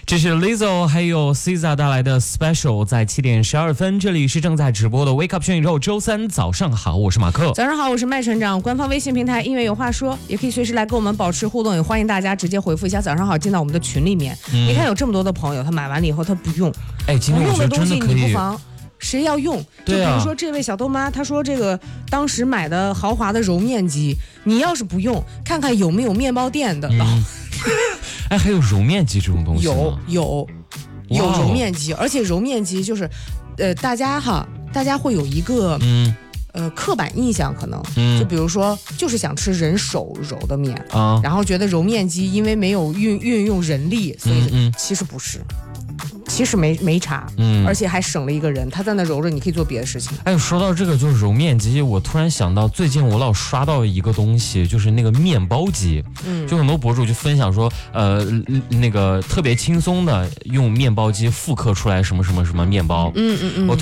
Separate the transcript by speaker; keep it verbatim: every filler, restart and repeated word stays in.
Speaker 1: 这是 Lizzo 还有 S Z A 带来的 Special， 在七点十二分，这里是正在直播的 Wake Up 全宇宙，周三早上好，我是马克。
Speaker 2: 早上好，我是麦船长。官方微信平台音乐有话说，也可以随时来跟我们保持互动，也欢迎大家直接回复一下早上好进到我们的群里面。嗯、你看有这么多的朋友，他买完了以后他不用，
Speaker 1: 哎，今天我觉得真的可以，
Speaker 2: 不用的东西你不妨谁要用？就比如说这位小豆妈，她说这个当时买的豪华的揉面机，你要是不用，看看有没有面包店的。嗯
Speaker 1: 哎，还有揉面机这种东西吗？
Speaker 2: 有有有揉面机，而且揉面机就是，呃，大家哈，大家会有一个嗯。呃，刻板印象可能，嗯、就比如说，就是想吃人手揉的面啊，然后觉得揉面机因为没有运运用人力，所以、嗯、其实不是，其实没没差，嗯，而且还省了一个人，他在那揉着，你可以做别的事情。
Speaker 1: 哎，说到这个就是揉面机，我突然想到，最近我老刷到一个东西，就是那个面包机，嗯，就很多博主就分享说，呃，那个特别轻松的用面包机复刻出来什么什么什么面包，嗯嗯嗯，我